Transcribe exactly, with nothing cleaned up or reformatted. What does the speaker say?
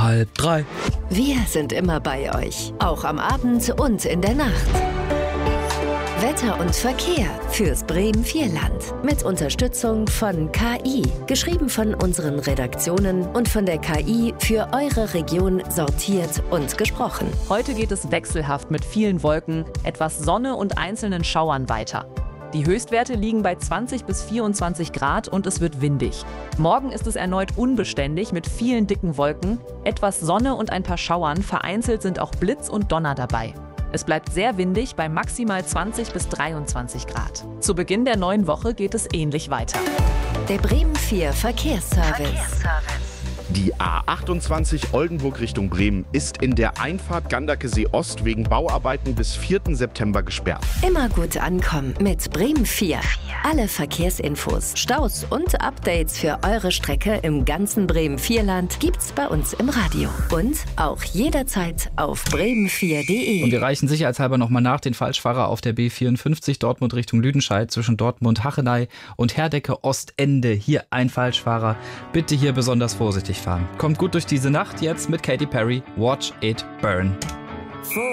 halb drei. Wir sind immer bei euch, auch am Abend und in der Nacht. Wetter und Verkehr fürs Bremen-Vierland. Mit Unterstützung von K I. Geschrieben von unseren Redaktionen und von der K I für eure Region sortiert und gesprochen. Heute geht es wechselhaft mit vielen Wolken, etwas Sonne und einzelnen Schauern weiter. Die Höchstwerte liegen bei zwanzig bis vierundzwanzig Grad und es wird windig. Morgen ist es erneut unbeständig mit vielen dicken Wolken, etwas Sonne und ein paar Schauern. Vereinzelt sind auch Blitz und Donner dabei. Es bleibt sehr windig bei maximal zwanzig bis dreiundzwanzig Grad. Zu Beginn der neuen Woche geht es ähnlich weiter. Der Bremen vier Verkehrsservice. Verkehrsservice. Die A achtundzwanzig Oldenburg Richtung Bremen ist in der Einfahrt Ganderkesee Ost wegen Bauarbeiten bis vierten September gesperrt. Immer gut ankommen mit Bremen vier. Alle Verkehrsinfos, Staus und Updates für eure Strecke im ganzen Bremen-Vierland gibt's bei uns im Radio. Und auch jederzeit auf bremen vier punkt de. Und wir reichen sicherheitshalber nochmal nach den Falschfahrer auf der B vierundfünfzig Dortmund Richtung Lüdenscheid zwischen Dortmund-Hachenay und Herdecke Ostende. Hier ein Falschfahrer. Bitte hier besonders vorsichtig fahren. Kommt gut durch diese Nacht jetzt mit Katy Perry. Watch it burn.